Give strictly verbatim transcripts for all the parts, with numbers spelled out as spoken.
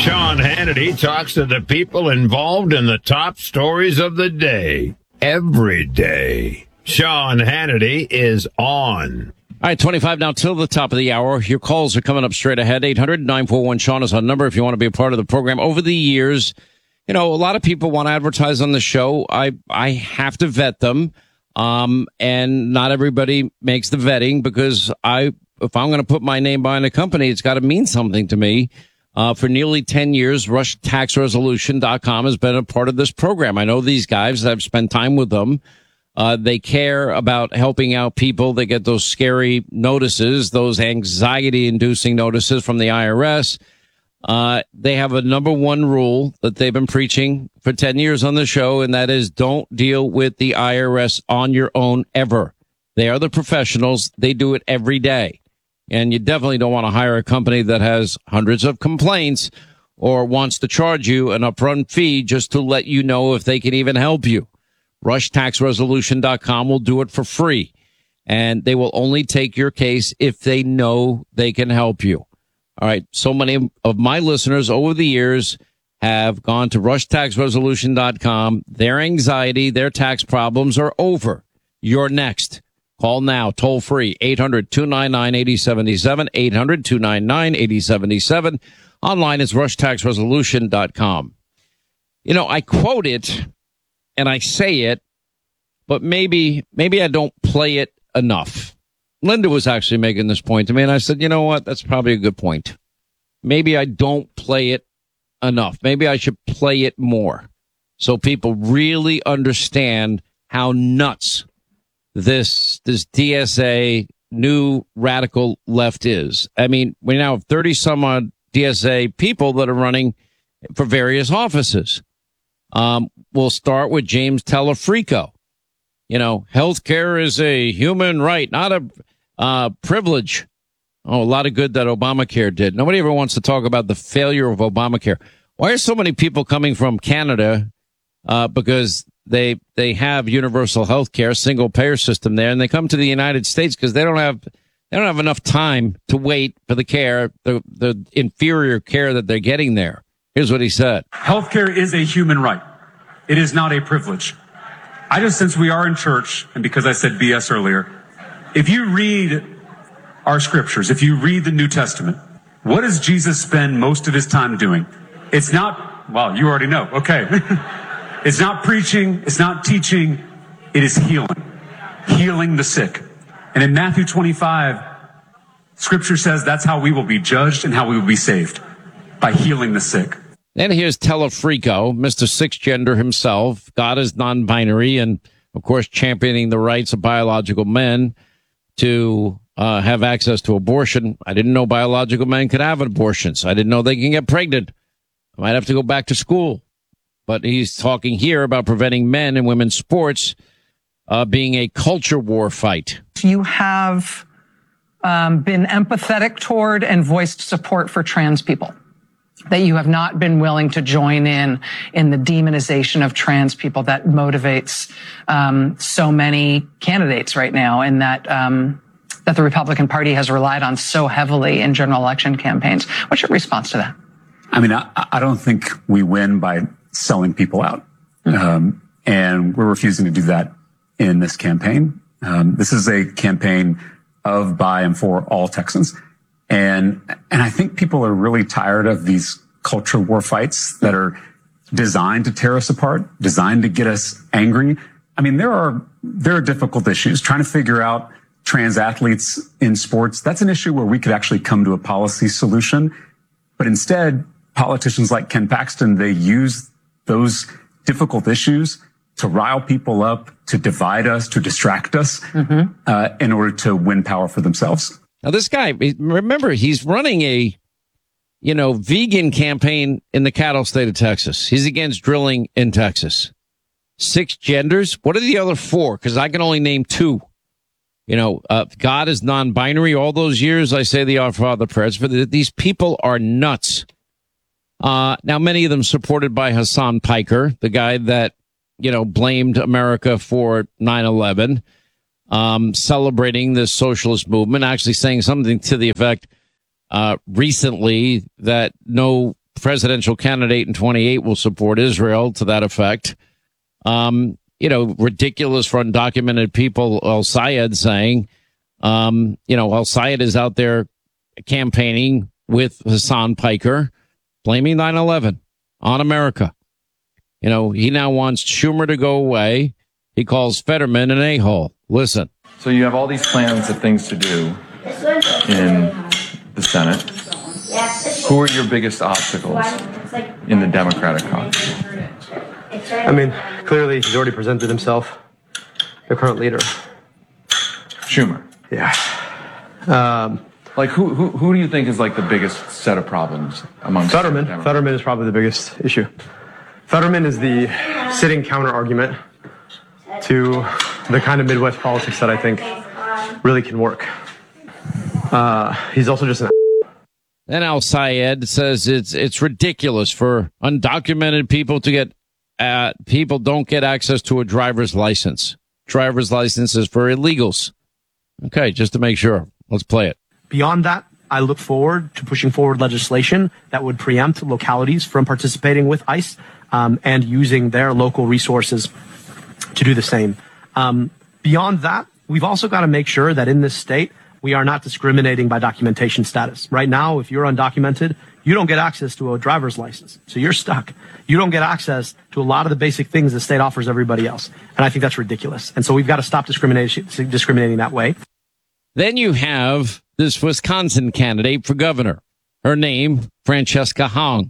Sean Hannity talks to the people involved in the top stories of the day. Every day. Sean Hannity is on. All right, twenty-five now till the top of the hour. Your calls are coming up straight ahead. eight hundred nine four one Sean is our number if you want to be a part of the program. Over the years, you know, a lot of people want to advertise on the show. I, I have to vet them. Um, and not everybody makes the vetting because I, if I'm going to put my name behind a company, it's got to mean something to me. Uh, for nearly ten years, rush tax resolution dot com has been a part of this program. I know these guys. I've spent time with them. Uh, they care about helping out people that get those scary notices, those anxiety-inducing notices from the I R S. Uh, they have a number one rule that they've been preaching for ten years on the show, and that is don't deal with the I R S on your own ever. They are the professionals. They do it every day. And you definitely don't want to hire a company that has hundreds of complaints or wants to charge you an upfront fee just to let you know if they can even help you. rush tax resolution dot com will do it for free, and they will only take your case if they know they can help you. All right. So many of my listeners over the years have gone to rush tax resolution dot com. Their anxiety, their tax problems are over. You're next. Call now, toll free, eight hundred two nine nine eight oh seven seven, eight hundred two nine nine eight oh seven seven. Online is rush tax resolution dot com. You know, I quote it and I say it, but maybe, maybe I don't play it enough. Linda was actually making this point to me, and I said, you know what? That's probably a good point. Maybe I don't play it enough. Maybe I should play it more so people really understand how nuts this, this D S A new radical left is. I mean, we now have thirty some odd D S A people that are running for various offices. Um, we'll start with James Telefrico. You know, healthcare is a human right, not a uh, privilege. Oh, a lot of good that Obamacare did. Nobody ever wants to talk about the failure of Obamacare. Why are so many people coming from Canada? Uh, because they they have universal health care, single payer system there, and they come to the United States because they don't have they don't have enough time to wait for the care, the the inferior care that they're getting there. Here's what he said: healthcare is a human right. It is not a privilege. I just, since we are in church, and because I said B S earlier, if you read our scriptures, if you read the New Testament, what does Jesus spend most of his time doing? It's not, well, you already know. Okay. It's not preaching. It's not teaching. It is healing. Healing the sick. And in Matthew twenty-five, scripture says that's how we will be judged and how we will be saved, by healing the sick. Then here's Telefrico, Mister Six Gender himself. God is non-binary and, of course, championing the rights of biological men to uh, have access to abortion. I didn't know biological men could have abortions. I didn't know they can get pregnant. I might have to go back to school. But he's talking here about preventing men and women's sports uh, being a culture war fight. You have um, been empathetic toward and voiced support for trans people, that you have not been willing to join in in the demonization of trans people that motivates um, so many candidates right now, and that um, that the Republican Party has relied on so heavily in general election campaigns. What's your response to that? I mean, I, I don't think we win by selling people out. Um, and we're refusing to do that in this campaign. Um, this is a campaign of, by, and for all Texans. And, and I think people are really tired of these culture war fights that are designed to tear us apart, designed to get us angry. I mean, there are, there are difficult issues. Trying to figure out trans athletes in sports, that's an issue where we could actually come to a policy solution. But instead, politicians like Ken Paxton, they use those difficult issues to rile people up, to divide us, to distract us, mm-hmm. uh, in order to win power for themselves. Now, this guy, remember, he's running a, you know, vegan campaign in the cattle state of Texas. He's against drilling in Texas. Six genders. What are the other four? Because I can only name two. You know, uh, God is non-binary. All those years I say the Our Father prayers, but these people are nuts. Uh, now, many of them supported by Hassan Piker, the guy that, you know, blamed America for nine eleven, um, celebrating this socialist movement, actually saying something to the effect, uh, recently that no presidential candidate in twenty-eight will support Israel to that effect. Um, you know, ridiculous for undocumented people. Al-Sayed saying, um, you know, Al-Sayed is out there campaigning with Hassan Piker, blaming nine eleven on America. You know, he now wants Schumer to go away. He calls Fetterman an a-hole. Listen. So you have all these plans of things to do in the Senate. Who are your biggest obstacles in the Democratic caucus? I mean, clearly he's already presented himself, the current leader. Schumer. Yeah. Um, like who, who who do you think is like the biggest set of problems among Fetterman? Fetterman is probably the biggest issue. Fetterman is the sitting counter argument to the kind of Midwest politics that I think really can work. Uh, he's also just an. Then Al-Sayed says it's it's ridiculous for undocumented people to get uh, people don't get access to a driver's license. Driver's license is for illegals. Okay, just to make sure. Let's play it. Beyond that, I look forward to pushing forward legislation that would preempt localities from participating with ICE um, and using their local resources to do the same. Um, beyond that, we've also got to make sure that in this state, we are not discriminating by documentation status. Right now, if you're undocumented, you don't get access to a driver's license. So you're stuck. You don't get access to a lot of the basic things the state offers everybody else. And I think that's ridiculous. And so we've got to stop discrimination, discriminating that way. Then you have this Wisconsin candidate for governor. Her name, Francesca Hong.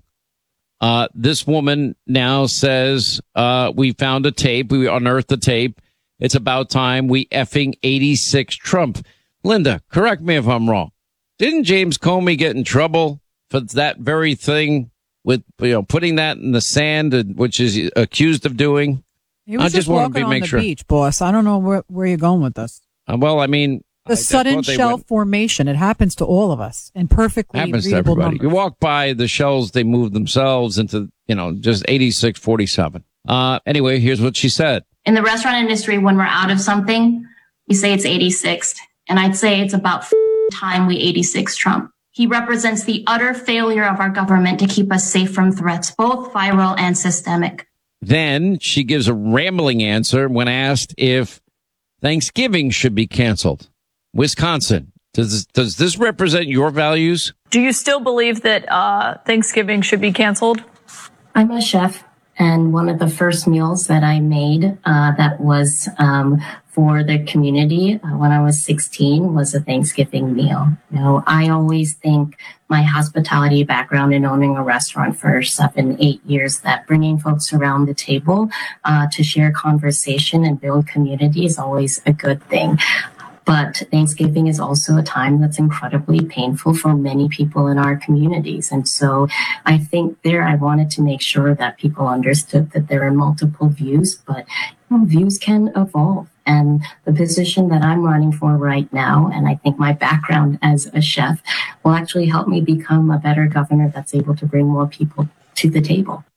Uh, this woman now says, uh, we found a tape. We unearthed the tape. It's about time we effing eighty-six Trump. Linda, correct me if I'm wrong. Didn't James Comey get in trouble for that very thing with, you know, putting that in the sand, which is accused of doing? He was I just, just want to walking be, on make the sure. beach, boss. I don't know where, where you're going with this. Uh, well, I mean, The I, sudden I shell went, formation. It happens to all of us in perfectly happens to readable everybody. numbers. You walk by the shells, they move themselves into, you know, just eighty-six forty-seven. Uh, anyway, here's what she said. In the restaurant industry, when we're out of something, we say it's eighty-sixth. And I'd say it's about time we eighty-six Trump. He represents the utter failure of our government to keep us safe from threats, both viral and systemic. Then she gives a rambling answer when asked if Thanksgiving should be canceled. Wisconsin, does does this represent your values? Do you still believe that uh, Thanksgiving should be canceled? I'm a chef, and one of the first meals that I made uh, that was um, for the community uh, when I was sixteen was a Thanksgiving meal. You know, I always think my hospitality background in owning a restaurant for seven, eight years, that bringing folks around the table uh, to share conversation and build community is always a good thing. But Thanksgiving is also a time that's incredibly painful for many people in our communities. And so I think there I wanted to make sure that people understood that there are multiple views, but you know, views can evolve. And the position that I'm running for right now, and I think my background as a chef, will actually help me become a better governor that's able to bring more people to the table.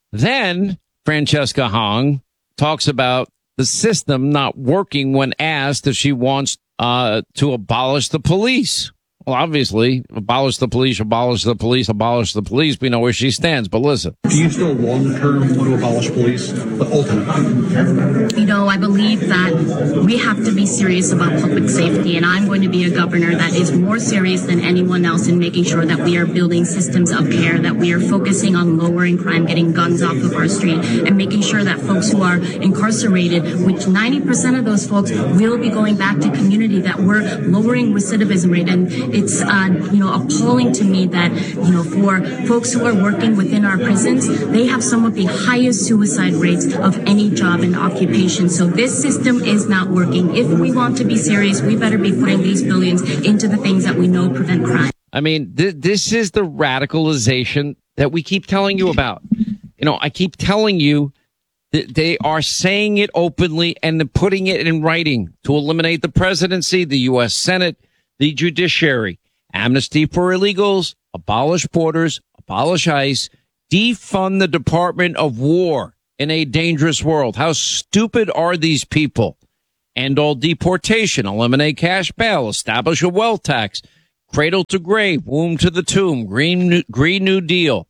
Then Francesca Hong talks about the system not working when asked if she wants uh, to abolish the police. Well, obviously, abolish the police, abolish the police, abolish the police. We know where she stands, but listen. Do you still long-term want to abolish police, but ultimately? You know, I believe that we have to be serious about public safety, and I'm going to be a governor that is more serious than anyone else in making sure that we are building systems of care, that we are focusing on lowering crime, getting guns off of our street, and making sure that folks who are incarcerated, which ninety percent of those folks will be going back to community, that we're lowering recidivism rate. And it's, uh, you know, appalling to me that, you know, for folks who are working within our prisons, they have some of the highest suicide rates of any job and occupation. So this system is not working. If we want to be serious, we better be putting these billions into the things that we know prevent crime. I mean, th- this is the radicalization that we keep telling you about. You know, I keep telling you that they are saying it openly and putting it in writing to eliminate the presidency, the U S Senate, the judiciary, amnesty for illegals, abolish borders, abolish ICE, defund the Department of War in a dangerous world. How stupid are these people? End all deportation, eliminate cash bail, establish a wealth tax, cradle to grave, womb to the tomb, green new, green new deal.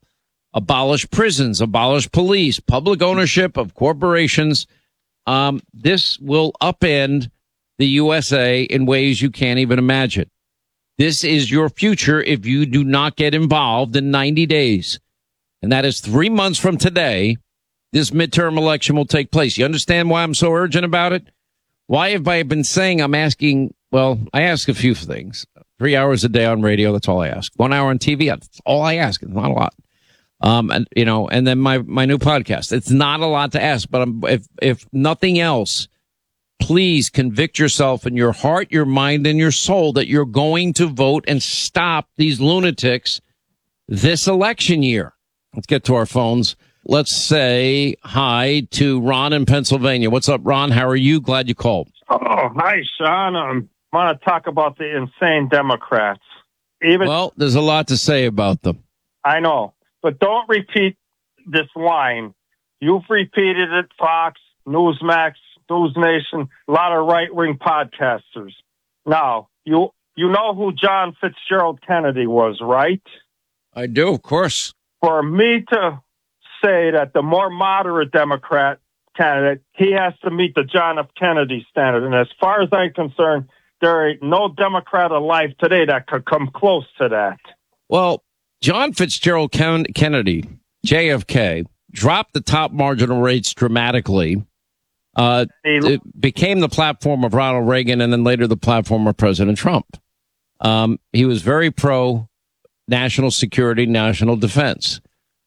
abolish prisons, abolish police, public ownership of corporations. Um, this will upend the U S A in ways you can't even imagine. This is your future if you do not get involved in ninety days. And that is three months from today. This midterm election will take place. You understand why I'm so urgent about it? Why have I been saying I'm asking? Well, I ask a few things. Three hours a day on radio, that's all I ask. One hour on T V, that's all I ask. It's not a lot. Um, and, you know, and then my, my new podcast. It's not a lot to ask, but I'm, if, if nothing else, please convict yourself in your heart, your mind, and your soul that you're going to vote and stop these lunatics this election year. Let's get to our phones. Let's say hi to Ron in Pennsylvania. What's up, Ron? How are you? Glad you called. Oh, hi, Sean. Um, I want to talk about the insane Democrats. Even well, there's a lot to say about them. I know, but don't repeat this line. You've repeated it, Fox, Newsmax, News Nation, a lot of right-wing podcasters. Now, you you know who John Fitzgerald Kennedy was, right? I do, of course. For me to say that the more moderate Democrat candidate, he has to meet the John F. Kennedy standard. And as far as I'm concerned, there ain't no Democrat alive today that could come close to that. Well, John Fitzgerald Ken- Kennedy, J F K, dropped the top marginal rates dramatically. Uh, it became the platform of Ronald Reagan and then later the platform of President Trump. Um, he was very pro national security, national defense.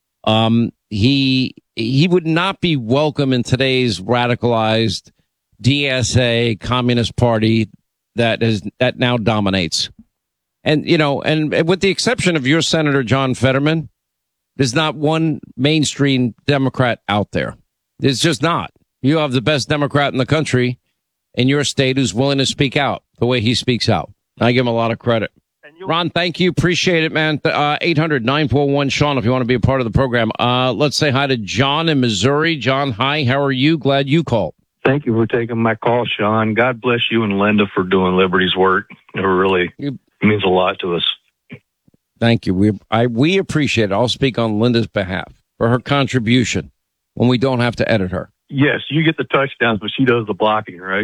Um, he, he would not be welcome in today's radicalized D S A Communist Party that is, that now dominates. And, you know, and with the exception of your Senator John Fetterman, there's not one mainstream Democrat out there. There's just not. You have the best Democrat in the country in your state who's willing to speak out the way he speaks out. I give him a lot of credit. Ron, thank you. Appreciate it, man. Uh, eight hundred nine four one Sean, if you want to be a part of the program. Uh, let's say hi to John in Missouri. John, hi. How are you? Glad you called. Thank you for taking my call, Sean. God bless you and Linda for doing Liberty's work. It really you, means a lot to us. Thank you. We I we appreciate it. I'll speak on Linda's behalf for her contribution when we don't have to edit her. Yes, you get the touchdowns, but she does the blocking, right?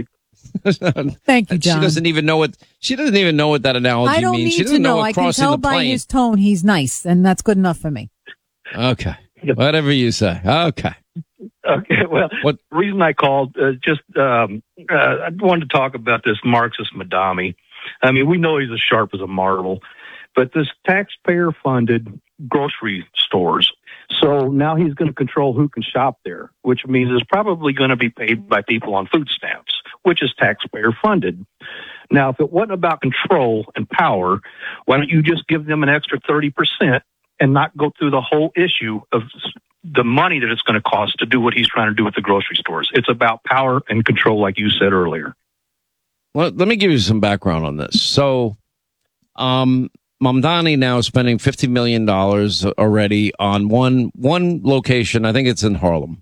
Thank you, John. She doesn't even know what she doesn't even know what that analogy I don't means. need She doesn't to know. know what I can crossing tell the by plane. his tone he's nice, and that's good enough for me. Okay, whatever you say. Okay. Okay. Well, what the reason I called uh, just um, uh, I wanted to talk about this Marxist Madami. I mean, we know he's as sharp as a marble, but this taxpayer-funded grocery stores. So now he's going to control who can shop there, which means it's probably going to be paid by people on food stamps, which is taxpayer funded. Now, if it wasn't about control and power, why don't you just give them an extra thirty percent and not go through the whole issue of the money that it's going to cost to do what he's trying to do with the grocery stores? It's about power and control, like you said earlier. Well, let me give you some background on this. So, um, Mamdani now is spending fifty million dollars already on one, one location. I think it's in Harlem.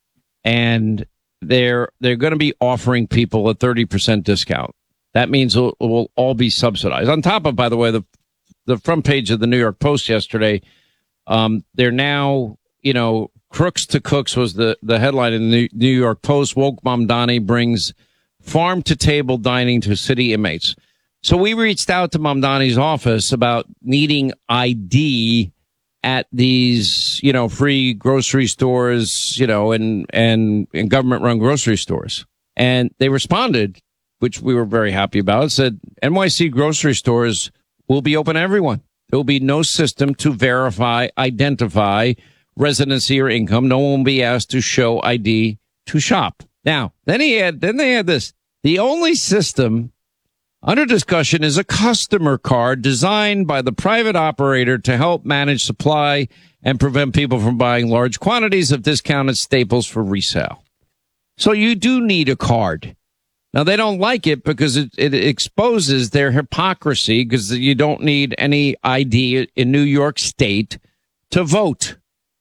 And they're, they're going to be offering people a thirty percent discount. That means it will, it will all be subsidized. On top of, by the way, the, the front page of the New York Post yesterday, um, they're now, you know, Crooks to Cooks was the, the headline in the New York Post. Woke Mamdani brings farm to table dining to city inmates. So we reached out to Mamdani's office about needing I D at these, you know, free grocery stores, you know, and, and, and government run grocery stores. And they responded, which we were very happy about, said N Y C grocery stores will be open to everyone. There will be no system to verify, identify residency or income. No one will be asked to show I D to shop. Now, then he had, then they had this. The only system under discussion is a customer card designed by the private operator to help manage supply and prevent people from buying large quantities of discounted staples for resale. So you do need a card. Now, they don't like it because it, it exposes their hypocrisy because you don't need any I D in New York State to vote.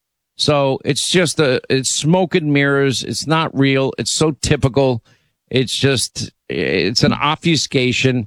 So it's just a, it's smoke and mirrors. It's not real. It's so typical. It's just, it's an obfuscation.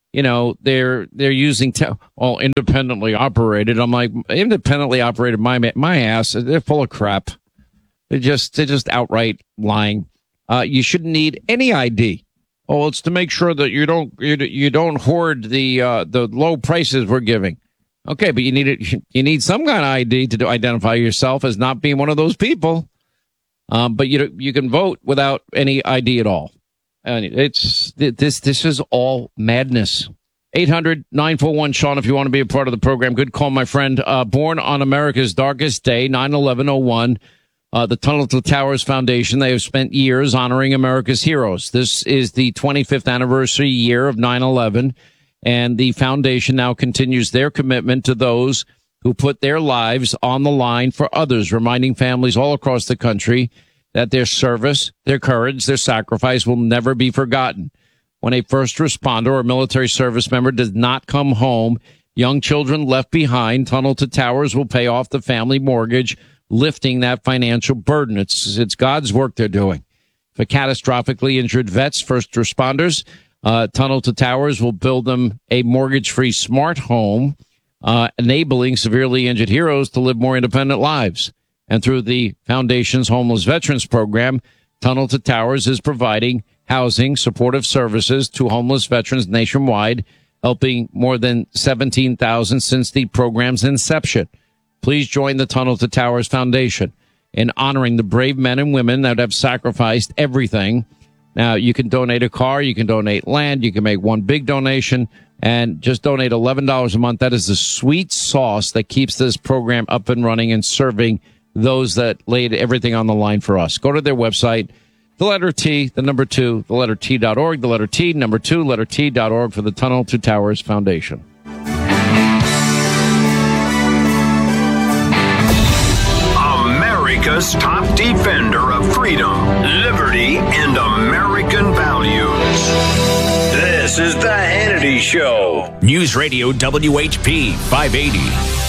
you know, they're they're using te- all independently operated. I'm like, independently operated, my my ass. They're full of crap. They're just they're just outright lying. Uh, you shouldn't need any I D. Oh, it's to make sure that you don't you, you don't hoard the uh, the low prices we're giving. Okay, but you need it. You need some kind of I D to identify yourself as not being one of those people. Um, but you you can vote without any I D at all. And it's this this is all madness. eight hundred nine four one Sean if you want to be a part of the program. Good call, my friend. Uh, born on America's darkest day, nine eleven oh one. Uh, the Tunnel to Towers Foundation, they have spent years honoring America's heroes. This is the twenty-fifth anniversary year of nine eleven, and the foundation now continues their commitment to those who put their lives on the line for others, reminding families all across the country that their service, their courage, their sacrifice will never be forgotten. When a first responder or military service member does not come home, young children left behind, Tunnel to Towers will pay off the family mortgage, lifting that financial burden. It's it's God's work they're doing. For catastrophically injured vets, first responders, uh, Tunnel to Towers will build them a mortgage-free smart home, uh, enabling severely injured heroes to live more independent lives. And through the Foundation's Homeless Veterans Program, Tunnel to Towers is providing housing, supportive services to homeless veterans nationwide, helping more than seventeen thousand since the program's inception. Please join the Tunnel to Towers Foundation in honoring the brave men and women that have sacrificed everything. Now, you can donate a car, you can donate land, you can make one big donation, and just donate eleven dollars a month. That is the sweet sauce that keeps this program up and running and serving those that laid everything on the line for us. Go to their website, the letter T, the number two, the letter T dot org, the letter T, number two, letter T dot org for the Tunnel to Towers Foundation. America's top defender of freedom, liberty, and American values. This is the Hannity Show. News Radio W H P five eighty.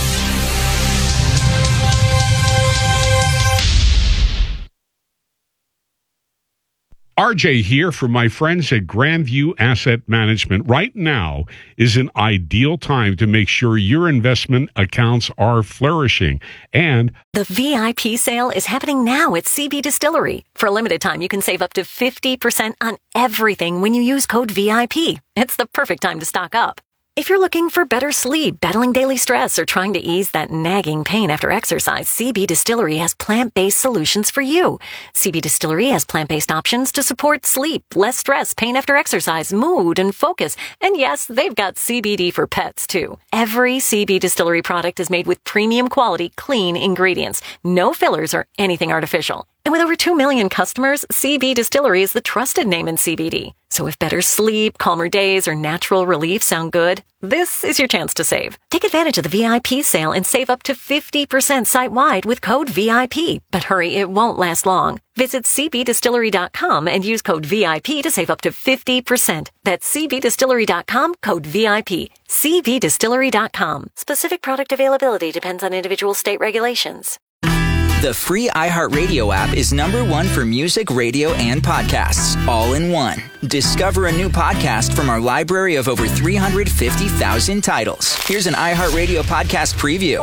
R J here from my friends at Grandview Asset Management. Right now is an ideal time to make sure your investment accounts are flourishing. And the V I P sale is happening now at C B Distillery. For a limited time, you can save up to fifty percent on everything when you use code V I P. It's the perfect time to stock up. If you're looking for better sleep, battling daily stress, or trying to ease that nagging pain after exercise, C B Distillery has plant-based solutions for you. C B Distillery has plant-based options to support sleep, less stress, pain after exercise, mood, and focus. And yes, they've got C B D for pets, too. Every C B Distillery product is made with premium quality, clean ingredients. No fillers or anything artificial. And with over two million customers, C B Distillery is the trusted name in C B D. So if better sleep, calmer days, or natural relief sound good, this is your chance to save. Take advantage of the V I P sale and save up to fifty percent site-wide with code V I P. But hurry, it won't last long. Visit C B distillery dot com and use code V I P to save up to fifty percent. That's C B distillery dot com, code V I P. C B distillery dot com. Specific product availability depends on individual state regulations. The free iHeartRadio app is number one for music, radio, and podcasts, all in one. Discover a new podcast from our library of over three hundred fifty thousand titles. Here's an iHeartRadio podcast preview.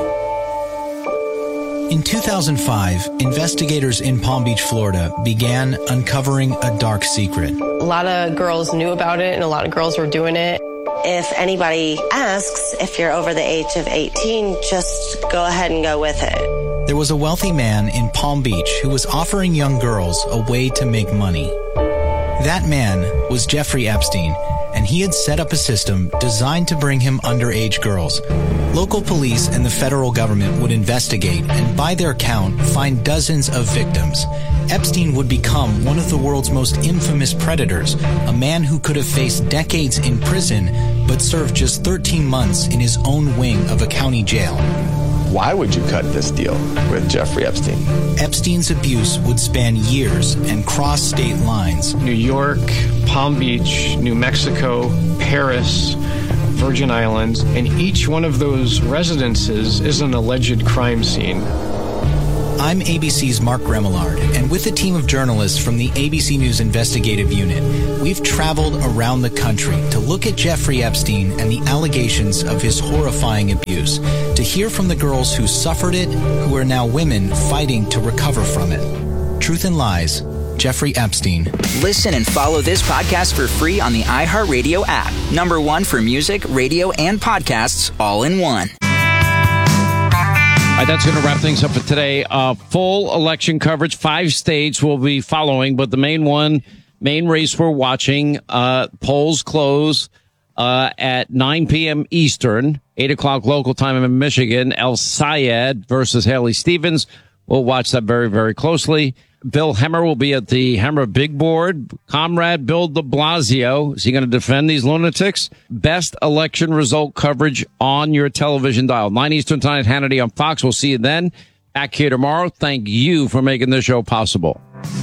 In two thousand five, investigators in Palm Beach, Florida, began uncovering a dark secret. A lot of girls knew about it, and a lot of girls were doing it. If anybody asks if you're over the age of eighteen, just go ahead and go with it. There was a wealthy man in Palm Beach who was offering young girls a way to make money. That man was Jeffrey Epstein, and he had set up a system designed to bring him underage girls. Local police and the federal government would investigate and, by their count, find dozens of victims. Epstein would become one of the world's most infamous predators, a man who could have faced decades in prison but served just thirteen months in his own wing of a county jail. Why would you cut this deal with Jeffrey Epstein? Epstein's abuse would span years and cross state lines. New York, Palm Beach, New Mexico, Paris, Virgin Islands, and each one of those residences is an alleged crime scene. I'm A B C's Mark Remillard, and with a team of journalists from the A B C News Investigative Unit, we've traveled around the country to look at Jeffrey Epstein and the allegations of his horrifying abuse, to hear from the girls who suffered it, who are now women fighting to recover from it. Truth and Lies, Jeffrey Epstein. Listen and follow this podcast for free on the iHeartRadio app. Number one for music, radio, and podcasts all in one. All right, that's going to wrap things up for today. Uh, full election coverage. Five states will be following, but the main one, main race we're watching, uh, polls close uh, at nine p.m. Eastern, eight o'clock local time in Michigan. El Sayed versus Haley Stevens. We'll watch that very, very closely. Bill Hemmer will be at the Hemmer Big Board. Comrade Bill de Blasio, is he going to defend these lunatics? Best election result coverage on your television dial. nine Eastern tonight, Hannity on Fox. We'll see you then. Back here tomorrow. Thank you for making this show possible.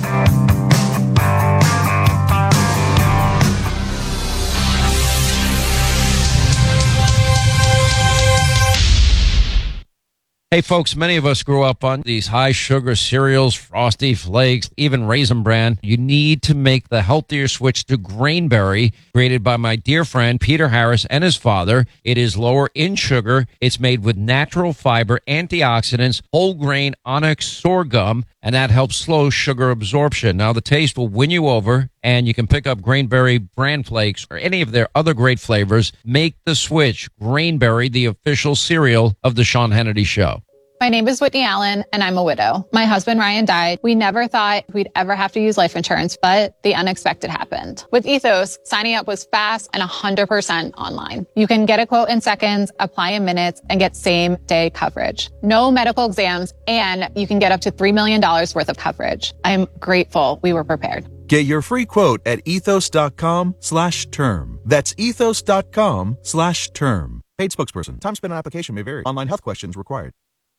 Hey, folks, many of us grew up on these high-sugar cereals, Frosty Flakes, even Raisin Bran. You need to make the healthier switch to Grainberry, created by my dear friend Peter Harris and his father. It is lower in sugar. It's made with natural fiber, antioxidants, whole grain onyx sorghum, and that helps slow sugar absorption. Now, the taste will win you over, and you can pick up Grainberry Bran Flakes or any of their other great flavors. Make the switch. Grainberry, the official cereal of the Sean Hannity Show. My name is Whitney Allen, and I'm a widow. My husband, Ryan, died. We never thought we'd ever have to use life insurance, but the unexpected happened. With Ethos, signing up was fast and one hundred percent online. You can get a quote in seconds, apply in minutes, and get same-day coverage. No medical exams, and you can get up to three million dollars worth of coverage. I'm grateful we were prepared. Get your free quote at ethos.com slash term. That's ethos.com slash term. Paid spokesperson. Time spent on application may vary. Online health questions required.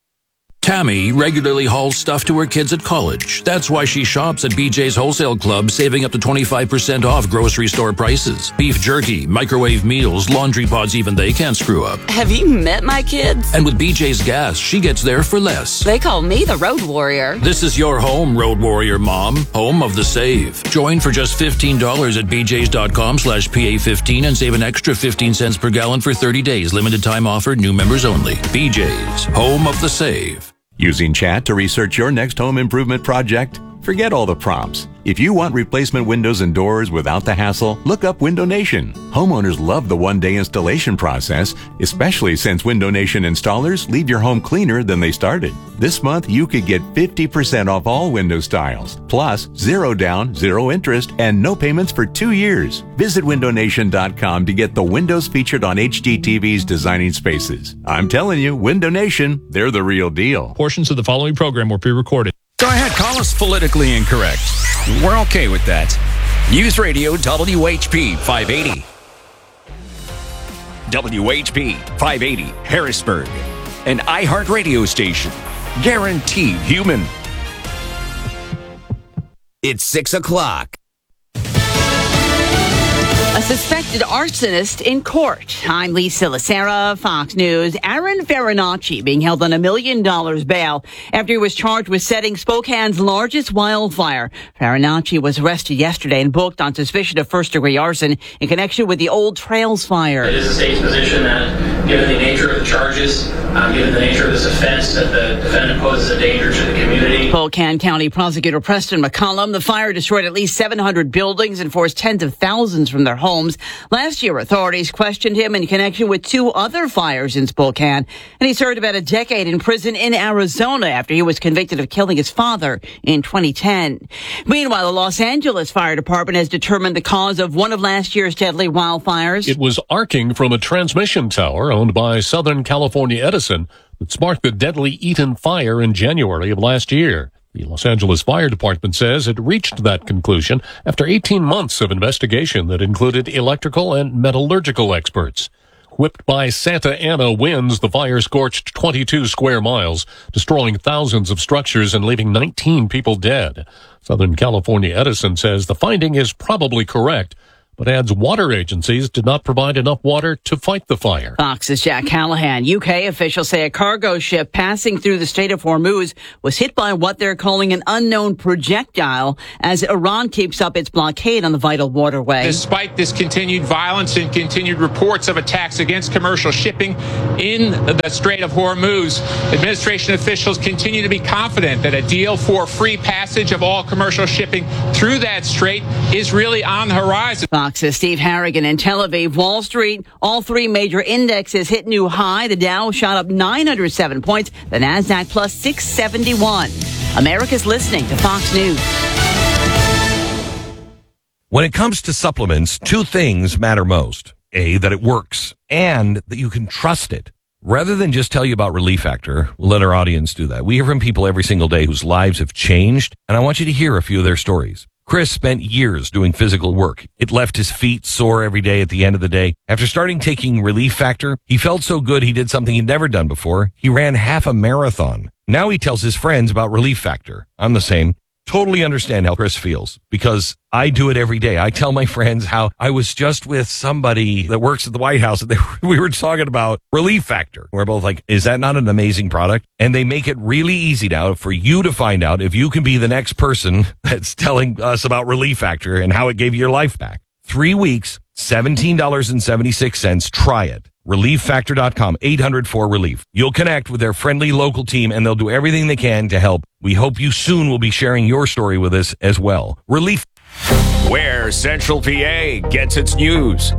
Tammy regularly hauls stuff to her kids at college. That's why she shops at B J's Wholesale Club, saving up to twenty-five percent off grocery store prices. Beef jerky, microwave meals, laundry pods, even they can't screw up. Have you met my kids? And with B J's Gas, she gets there for less. They call me the Road Warrior. This is your home, Road Warrior Mom. Home of the save. Join for just fifteen dollars at bjs.com slash PA15 and save an extra fifteen cents per gallon for thirty days. Limited time offer, new members only. B J's, home of the save. Using chat to research your next home improvement project? Forget all the prompts. If you want replacement windows and doors without the hassle, look up Window Nation. Homeowners love the one-day installation process, especially since Window Nation installers leave your home cleaner than they started. This month, you could get fifty percent off all window styles, plus zero down, zero interest, and no payments for two years. Visit window nation dot com to get the windows featured on H G T V's Designing Spaces. I'm telling you, Window Nation, they're the real deal. Portions of the following program were pre-recorded. Go ahead, call us politically incorrect. We're okay with that. News Radio W H P five eighty. W H P five eighty, Harrisburg. An iHeart radio station. Guaranteed human. It's six o'clock. A suspected arsonist in court. I'm Lisa Lacera, Fox News. Aaron Farinacci being held on a million dollars bail after he was charged with setting Spokane's largest wildfire. Farinacci was arrested yesterday and booked on suspicion of first-degree arson in connection with the Old Trails fire. It is the state's position that, given the nature of the charges, um, given the nature of this offense, that the defendant poses a danger to the community. Spokane County Prosecutor Preston McCollum. The fire destroyed at least seven hundred buildings and forced tens of thousands from their homes. Last year, authorities questioned him in connection with two other fires in Spokane, and he served about a decade in prison in Arizona after he was convicted of killing his father in twenty ten. Meanwhile, the Los Angeles Fire Department has determined the cause of one of last year's deadly wildfires. It was arcing from a transmission tower owned by Southern California Edison that sparked the deadly Eaton fire in January of last year. The Los Angeles Fire Department says it reached that conclusion after eighteen months of investigation that included electrical and metallurgical experts. Whipped by Santa Ana winds, the fire scorched twenty-two square miles, destroying thousands of structures and leaving nineteen people dead. Southern California Edison says the finding is probably correct, but adds water agencies did not provide enough water to fight the fire. Fox's Jack Callahan. U K officials say a cargo ship passing through the Strait of Hormuz was hit by what they're calling an unknown projectile as Iran keeps up its blockade on the vital waterway. Despite this continued violence and continued reports of attacks against commercial shipping in the Strait of Hormuz, administration officials continue to be confident that a deal for free passage of all commercial shipping through that strait is really on the horizon. Fox's Steve Harrigan in Tel Aviv. Wall Street, all three major indexes hit new high. The Dow shot up nine hundred seven points. The Nasdaq plus six seventy-one. America's listening to Fox News. When it comes to supplements, two things matter most. A, that it works, and that you can trust it. Rather than just tell you about Relief Factor, we'll let our audience do that. We hear from people every single day whose lives have changed, and I want you to hear a few of their stories. Chris spent years doing physical work. It left his feet sore every day at the end of the day. After starting taking Relief Factor, he felt so good he did something he'd never done before. He ran half a marathon. Now he tells his friends about Relief Factor. I'm the same. Totally understand how Chris feels because I do it every day. I tell my friends how I was just with somebody that works at the White House and they, we were talking about Relief Factor. We're both like, is that not an amazing product? And they make it really easy now for you to find out if you can be the next person that's telling us about Relief Factor and how it gave you your life back. Three weeks, seventeen dollars and seventy-six cents. Try it. relief factor dot com, eight hundred four relief. You'll connect with their friendly local team and they'll do everything they can to help. We hope you soon will be sharing your story with us as well. Relief. Where Central P A gets its news.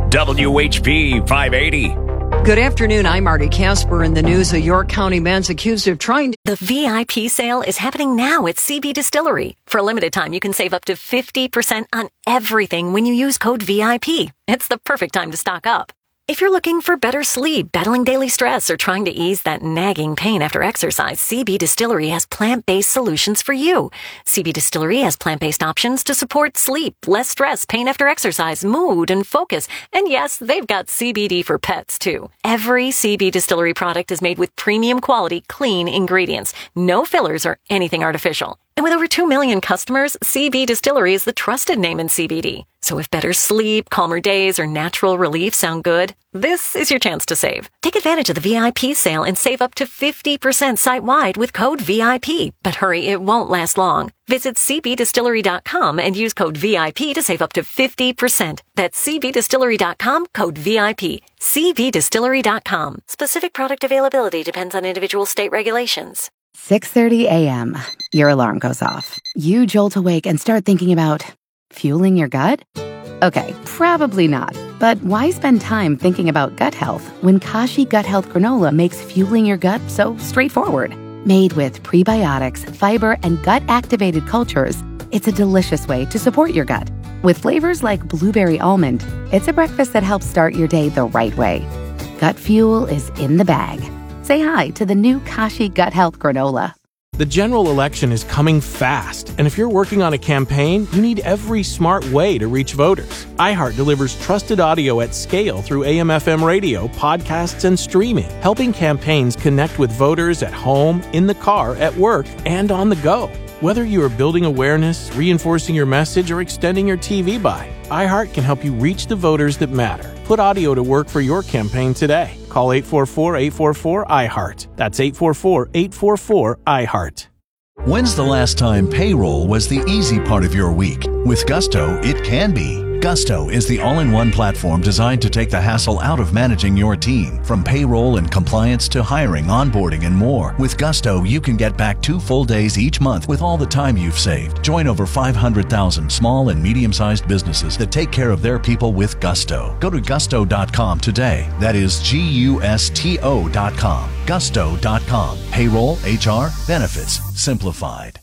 W H P five eighty. Good afternoon. I'm Marty Casper in the news. A York County man's accused of trying to... The V I P sale is happening now at C B Distillery. For a limited time, you can save up to fifty percent on everything when you use code V I P. It's the perfect time to stock up. If you're looking for better sleep, battling daily stress, or trying to ease that nagging pain after exercise, C B Distillery has plant-based solutions for you. C B Distillery has plant-based options to support sleep, less stress, pain after exercise, mood, and focus. And yes, they've got C B D for pets, too. Every C B Distillery product is made with premium quality, clean ingredients. No fillers or anything artificial. And with over two million customers, C B Distillery is the trusted name in C B D. So if better sleep, calmer days, or natural relief sound good, this is your chance to save. Take advantage of the V I P sale and save up to fifty percent site-wide with code V I P. But hurry, it won't last long. Visit c b distillery dot com and use code V I P to save up to fifty percent. That's c b distillery dot com, code V I P. c b distillery dot com. Specific product availability depends on individual state regulations. six thirty a.m. Your alarm goes off. You jolt awake and start thinking about fueling your gut? Okay, probably not. But why spend time thinking about gut health when Kashi Gut Health Granola makes fueling your gut so straightforward? Made with prebiotics, fiber, and gut-activated cultures, it's a delicious way to support your gut. With flavors like blueberry almond, it's a breakfast that helps start your day the right way. Gut fuel is in the bag. Say hi to the new Kashi Gut Health Granola. The general election is coming fast, and if you're working on a campaign, you need every smart way to reach voters. iHeart delivers trusted audio at scale through A M F M radio, podcasts, and streaming, helping campaigns connect with voters at home, in the car, at work, and on the go. Whether you are building awareness, reinforcing your message, or extending your T V buy, iHeart can help you reach the voters that matter. Put audio to work for your campaign today. Call eight four four, eight four four, I heart. That's eight four four, eight four four, I heart. When's the last time payroll was the easy part of your week? With Gusto, it can be. Gusto is the all-in-one platform designed to take the hassle out of managing your team. From payroll and compliance to hiring, onboarding, and more. With Gusto, you can get back two full days each month with all the time you've saved. Join over five hundred thousand small and medium-sized businesses that take care of their people with Gusto. Go to gusto dot com today. That is G U S T O dot com. gusto dot com. Payroll, H R, benefits, simplified.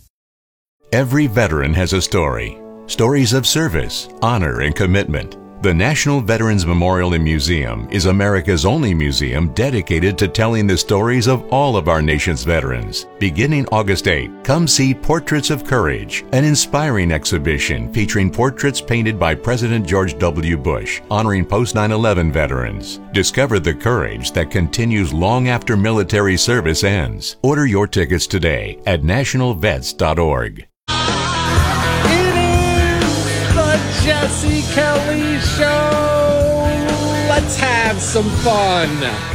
Every veteran has a story. Stories of service, honor, and commitment. The National Veterans Memorial and Museum is America's only museum dedicated to telling the stories of all of our nation's veterans. Beginning August eighth, come see Portraits of Courage, an inspiring exhibition featuring portraits painted by President George W. Bush, honoring post nine eleven veterans. Discover the courage that continues long after military service ends. Order your tickets today at national vets dot org. Jesse Kelly Show. Let's have some fun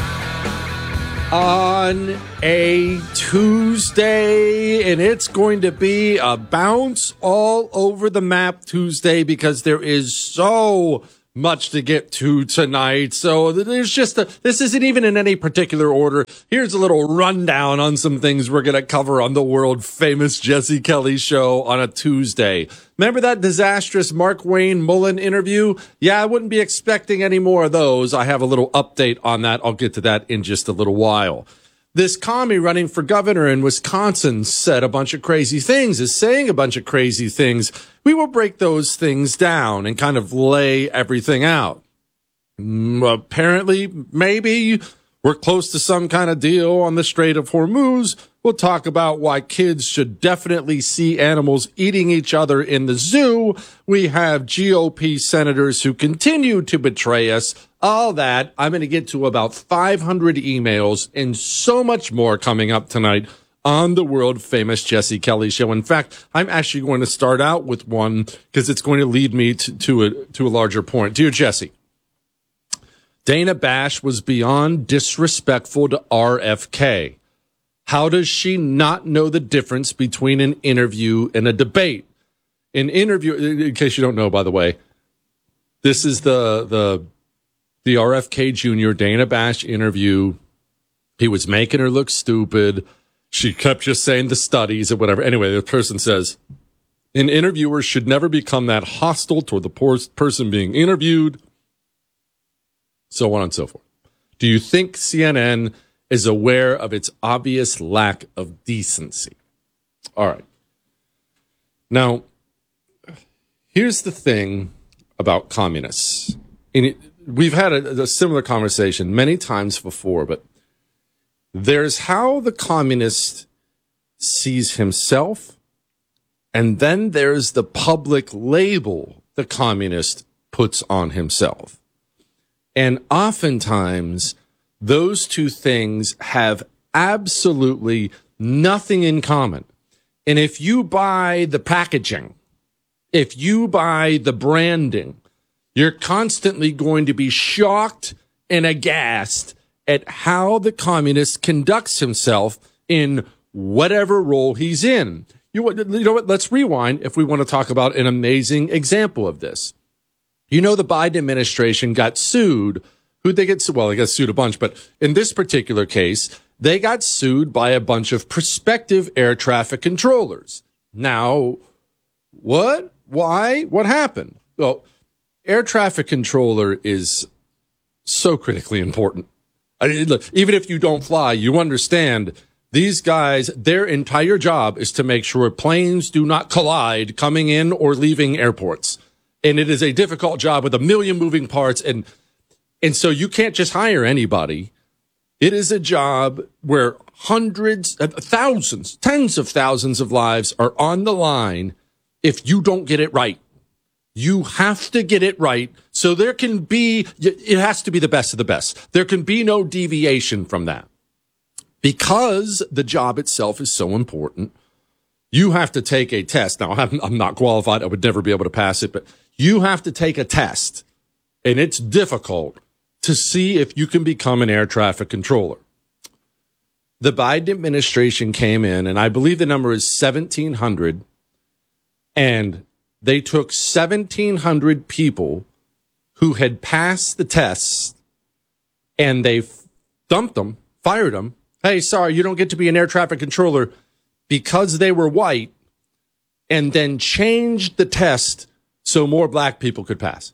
on a Tuesday, and it's going to be a bounce all over the map Tuesday because there is so much to get to tonight. So there's just a, this isn't even in any particular order. Here's a little rundown on some things we're going to cover on the world famous Jesse Kelly Show on a Tuesday. Remember that disastrous Mark Wayne Mullen interview? Yeah, I wouldn't be expecting any more of those. I have a little update on that. I'll get to that in just a little while. This commie running for governor in Wisconsin said a bunch of crazy things, is saying a bunch of crazy things. We will break those things down and kind of lay everything out. Mm, apparently, maybe we're close to some kind of deal on the Strait of Hormuz. We'll talk about why kids should definitely see animals eating each other in the zoo. We have G O P senators who continue to betray us. All that. I'm going to get to about five hundred emails and so much more coming up tonight on the world famous Jesse Kelly Show. In fact, I'm actually going to start out with one because it's going to lead me to, to a to a larger point. Dear Jesse, Dana Bash was beyond disrespectful to R F K. How does she not know the difference between an interview and a debate? An interview, in case you don't know, by the way, this is the the the R F K Junior Dana Bash interview. He was making her look stupid. She kept just saying the studies or whatever. Anyway, the person says, an interviewer should never become that hostile toward the poor person being interviewed, so on and so forth. Do you think C N N is aware of its obvious lack of decency? All right. Now, here's the thing about communists. And it, we've had a, a similar conversation many times before, but there's how the communist sees himself, and then there's the public label the communist puts on himself. And oftentimes, those two things have absolutely nothing in common. And if you buy the packaging, if you buy the branding, you're constantly going to be shocked and aghast at how the communist conducts himself in whatever role he's in. You, you know what? Let's rewind if we want to talk about an amazing example of this. You know, the Biden administration got sued. Who'd they get sued? Well, they got sued a bunch, but in this particular case, they got sued by a bunch of prospective air traffic controllers. Now, what? Why? What happened? Well, air traffic controller is so critically important. I mean, look, even if you don't fly, you understand these guys, their entire job is to make sure planes do not collide coming in or leaving airports. And it is a difficult job with a million moving parts. And And so you can't just hire anybody. It is a job where hundreds, thousands, tens of thousands of lives are on the line if you don't get it right. You have to get it right. So there can be, it has to be the best of the best. There can be no deviation from that. Because the job itself is so important, you have to take a test. Now, I'm, I'm not qualified. I would never be able to pass it, but you have to take a test. And it's difficult to see if you can become an air traffic controller. The Biden administration came in, and I believe the number is seventeen hundred, and they took seventeen hundred people who had passed the tests, and they dumped them, fired them. Hey, sorry, you don't get to be an air traffic controller because they were white, and then changed the test so more black people could pass.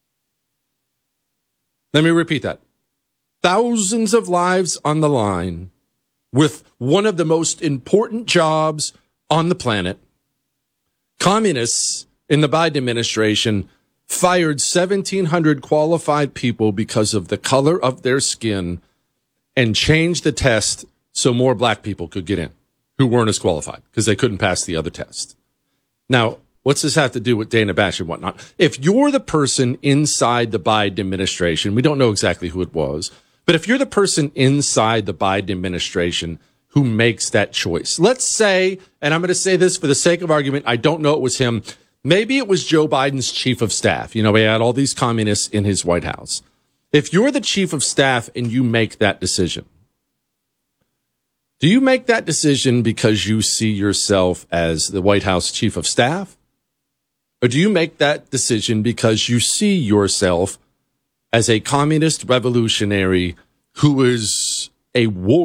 Let me repeat that. Thousands of lives on the line with one of the most important jobs on the planet. Communists in the Biden administration fired seventeen hundred qualified people because of the color of their skin and changed the test so more black people could get in who weren't as qualified because they couldn't pass the other test. Now, what's this have to do with Dana Bash and whatnot? If you're the person inside the Biden administration, we don't know exactly who it was, but if you're the person inside the Biden administration who makes that choice, let's say, and I'm going to say this for the sake of argument, I don't know it was him. Maybe it was Joe Biden's chief of staff. You know, he had all these communists in his White House. If you're the chief of staff and you make that decision, do you make that decision because you see yourself as the White House chief of staff? Or do you make that decision because you see yourself as a communist revolutionary who is a war?